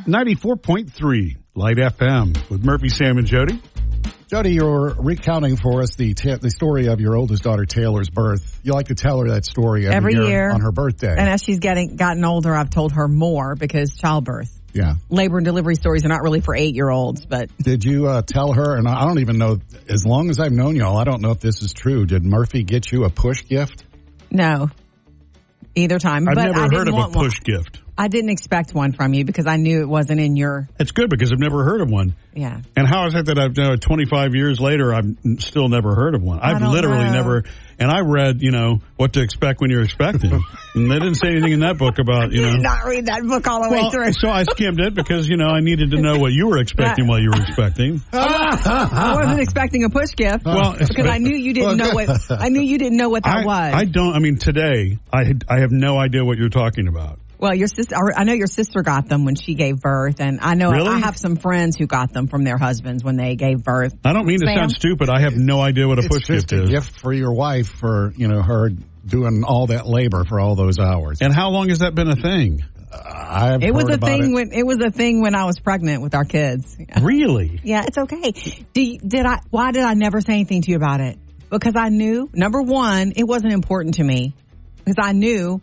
94.3 Light FM with Murphy, Sam, and Jody. Jody, you're recounting for us the story of your oldest daughter, Taylor's birth. You like to tell her that story every year on her birthday. And as she's gotten older, I've told her more because childbirth. Yeah. Labor and delivery stories are not really for 8-year-olds, but. Did you tell her, and I don't even know, as long as I've known y'all, I don't know if this is true. Did Murphy get you a push gift? No. Either time. I've never heard of a push gift. I didn't expect one from you because I knew it wasn't in your... It's good because I've never heard of one. Yeah. And how is it that 25 years later, I've still never heard of one? I've literally never... And I read, what to expect when you're expecting. And they didn't say anything in that book about, You did not read that book all the way through. So I skimmed it because, I needed to know what you were expecting while you were expecting. I wasn't expecting a push gift because I knew you didn't know what... I knew you didn't know what that was. I don't... today, I have no idea what you're talking about. Well, your sister, I know your sister got them when she gave birth, and I know I have some friends who got them from their husbands when they gave birth. I don't mean to sound stupid. I have no idea what a push gift is. It's just a gift for your wife for, her doing all that labor for all those hours. And how long has that been a thing? It was a thing when I was pregnant with our kids. Really? Yeah, it's okay. Why did I never say anything to you about it? Because I knew, number one, it wasn't important to me. Because I knew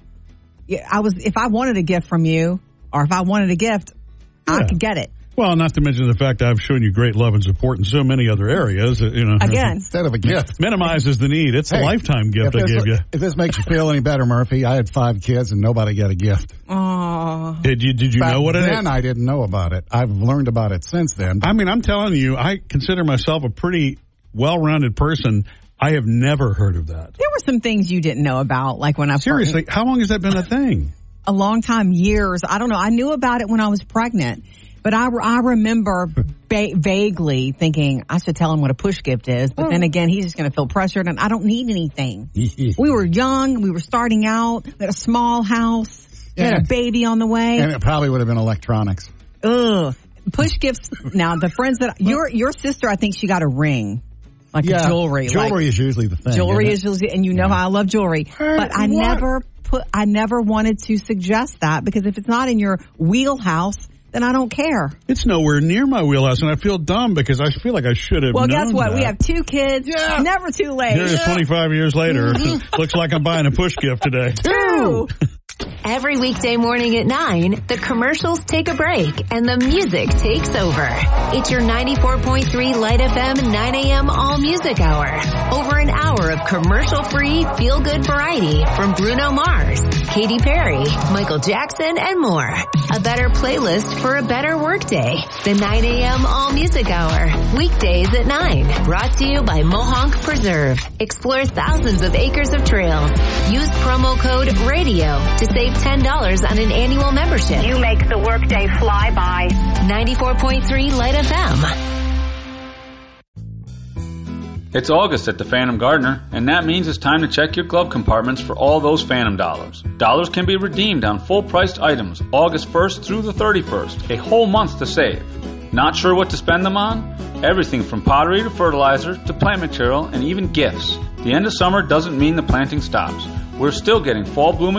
if I wanted a gift from you, or if I wanted a gift, I could get it. Well, not to mention the fact that I've shown you great love and support in so many other areas. Again, instead of a gift, minimizes the need. It's a lifetime gift I gave you. If this makes you feel any better, Murphy, I had 5 kids and nobody got a gift. Oh, did you know what it is? Then I didn't know about it. I've learned about it since then. I'm telling you, I consider myself a pretty well-rounded person. I have never heard of that. There were some things you didn't know about, like when I seriously. How long has that been a thing? A long time, years. I don't know. I knew about it when I was pregnant, but I remember vaguely thinking I should tell him what a push gift is. But then again, he's just going to feel pressured, and I don't need anything. We were young. We were starting out. We had a small house. We had a baby on the way, and it probably would have been electronics. Ugh. Push gifts. Now the friends that your sister, I think she got a ring. Like jewelry. Jewelry is usually the thing. Jewelry is usually, and how I love jewelry. But I never wanted to suggest that because if it's not in your wheelhouse, then I don't care. It's nowhere near my wheelhouse, and I feel dumb because I feel like I should have known guess what? That. We have 2 kids. Yeah. Never too late. Here it is 25 years later. Looks like I'm buying a push gift today. 2! Every weekday morning at 9, the commercials take a break and the music takes over. It's your 94.3 Light FM 9 a.m. All Music Hour. Over an hour of commercial-free, feel-good variety from Bruno Mars, Katy Perry, Michael Jackson, and more. A better playlist for a better workday. The 9 a.m. All Music Hour. Weekdays at 9. Brought to you by Mohonk Preserve. Explore thousands of acres of trails. Use promo code RADIO to save $10 on an annual membership. You make the workday fly by. 94.3 Light FM. It's August at the Phantom Gardener, and that means it's time to check your glove compartments for all those Phantom dollars. Dollars can be redeemed on full-priced items August 1st through the 31st, a whole month to save. Not sure what to spend them on? Everything from pottery to fertilizer to plant material and even gifts. The end of summer doesn't mean the planting stops. We're still getting fall blooming